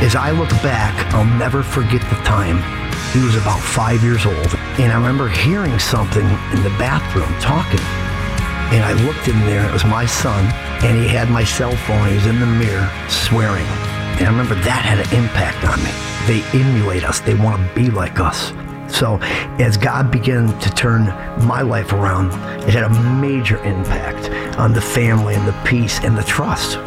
As I look back, I'll never forget the time. He was about 5 years old, and I remember hearing something in the bathroom talking. And I looked in there, it was my son, and he had my cell phone, he was in the mirror swearing. And I remember that had an impact on me. They emulate us, they want to be like us. So as God began to turn my life around, it had a major impact on the family and the peace and the trust.